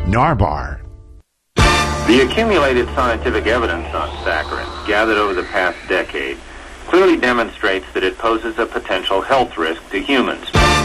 Narbar. The accumulated scientific evidence on saccharin, gathered over the past decade, clearly demonstrates that it poses a potential health risk to humans.